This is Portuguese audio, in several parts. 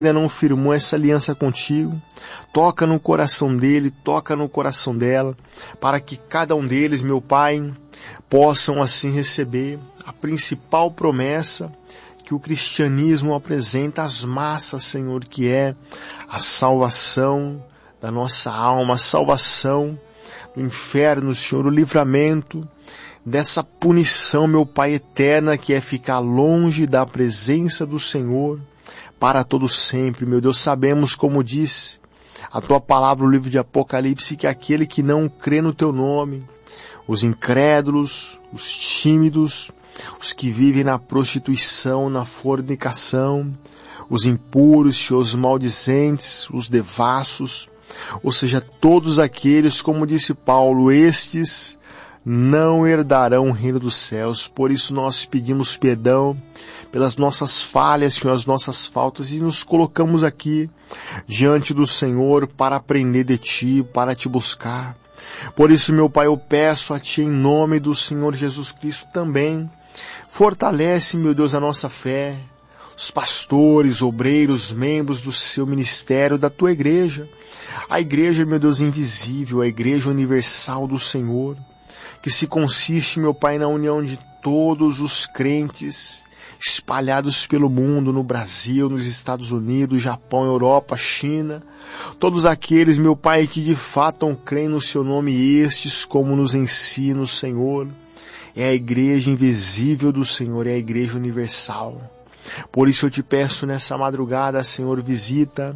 ainda não firmou essa aliança contigo, toca no coração dele, toca no coração dela, para que cada um deles, meu Pai, possam assim receber a principal promessa que o cristianismo apresenta às massas, Senhor, que é a salvação da nossa alma, a salvação do inferno, Senhor, o livramento dessa punição, meu Pai, eterna, que é ficar longe da presença do Senhor para todo sempre. Meu Deus, sabemos, como diz a Tua palavra no livro de Apocalipse, que aquele que não crê no Teu nome, os incrédulos, os tímidos, os que vivem na prostituição, na fornicação, os impuros, os maldizentes, os devassos, ou seja, todos aqueles, como disse Paulo, estes não herdarão o reino dos céus. Por isso nós pedimos perdão pelas nossas falhas, Senhor, as nossas faltas, e nos colocamos aqui diante do Senhor para aprender de Ti, para Te buscar. Por isso, meu Pai, eu peço a Ti, em nome do Senhor Jesus Cristo também, fortalece, meu Deus, a nossa fé, os pastores, obreiros, membros do Seu ministério, da Tua igreja, a igreja, meu Deus, invisível, a igreja universal do Senhor, que se consiste, meu Pai, na união de todos os crentes espalhados pelo mundo, no Brasil, nos Estados Unidos, Japão, Europa, China, todos aqueles, meu Pai, que de fato creem no Seu nome, estes, como nos ensina o Senhor, é a igreja invisível do Senhor, é a igreja universal. Por isso eu te peço nessa madrugada, Senhor, visita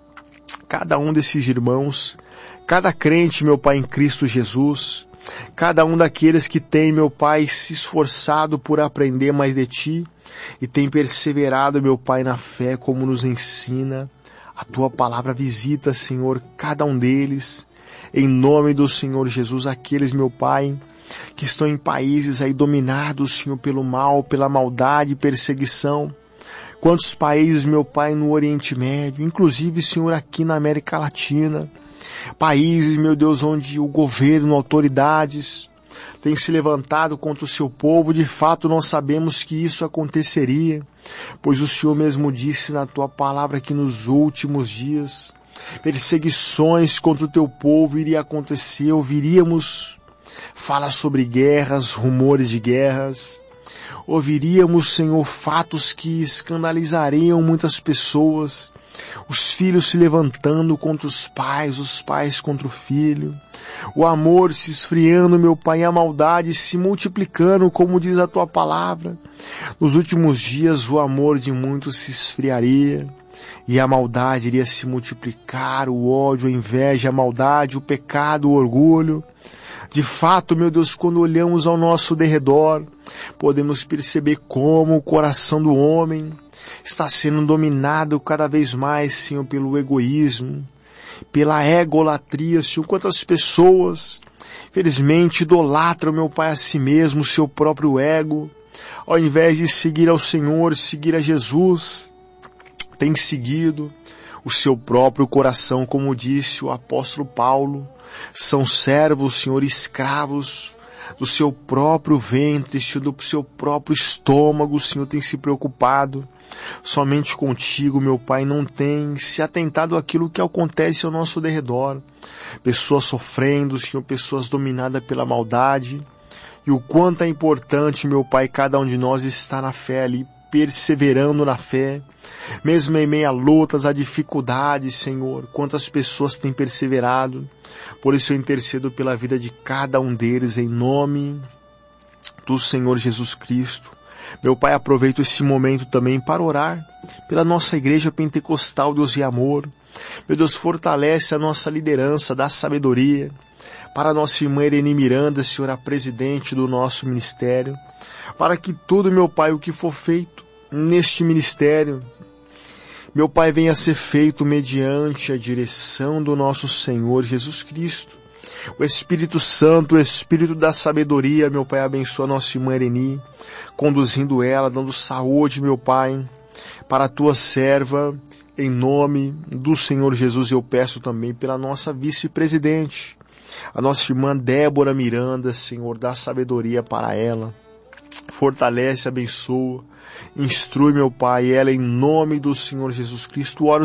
cada um desses irmãos, cada crente, meu Pai, em Cristo Jesus, cada um daqueles que tem, meu Pai, se esforçado por aprender mais de Ti e tem perseverado, meu Pai, na fé, como nos ensina a Tua palavra. Visita, Senhor, cada um deles, em nome do Senhor Jesus, aqueles, meu Pai, que estão em países aí dominados, Senhor, pelo mal, pela maldade e perseguição. Quantos países, meu Pai, no Oriente Médio, inclusive, Senhor, aqui na América Latina, países, meu Deus, onde o governo, autoridades, têm se levantado contra o Seu povo. De fato, nós sabemos que isso aconteceria, pois o Senhor mesmo disse na Tua palavra que nos últimos dias, perseguições contra o Teu povo iria acontecer, ouviríamos falar sobre guerras, rumores de guerras, ouviríamos, Senhor, fatos que escandalizariam muitas pessoas, os filhos se levantando contra os pais contra o filho, o amor se esfriando, meu Pai, e a maldade se multiplicando, como diz a Tua palavra. Nos últimos dias o amor de muitos se esfriaria e a maldade iria se multiplicar, o ódio, a inveja, a maldade, o pecado, o orgulho. De fato, meu Deus, quando olhamos ao nosso derredor, podemos perceber como o coração do homem está sendo dominado cada vez mais, Senhor, pelo egoísmo, pela egolatria, Senhor. Quantas pessoas, felizmente, idolatram, meu Pai, a si mesmo, o seu próprio ego, ao invés de seguir ao Senhor, seguir a Jesus, tem seguido o seu próprio coração, como disse o apóstolo Paulo. São servos, Senhor, escravos do seu próprio ventre, do seu próprio estômago, Senhor, tem se preocupado somente contigo, meu Pai, não tem se atentado àquilo que acontece ao nosso derredor. Pessoas sofrendo, Senhor, pessoas dominadas pela maldade. E o quanto é importante, meu Pai, cada um de nós está na fé ali, perseverando na fé, mesmo em meio a lutas, a dificuldades, Senhor. Quantas pessoas têm perseverado. Por isso eu intercedo pela vida de cada um deles, em nome do Senhor Jesus Cristo. Meu Pai, aproveito esse momento também para orar pela nossa igreja pentecostal, Deus e amor. Meu Deus, fortalece a nossa liderança, dá sabedoria para a nossa irmã Irene Miranda, Senhor, a presidente do nosso ministério, para que tudo, meu Pai, o que for feito neste ministério, meu Pai, venha a ser feito mediante a direção do nosso Senhor Jesus Cristo. O Espírito Santo, o Espírito da sabedoria, meu Pai, abençoa a nossa irmã Irene, conduzindo ela, dando saúde, meu Pai, para a Tua serva, em nome do Senhor Jesus. Eu peço também pela nossa vice-presidente, a nossa irmã Débora Miranda, Senhor, dá sabedoria para ela, fortalece, abençoa, instrui, meu Pai, ela em nome do Senhor Jesus Cristo. Oro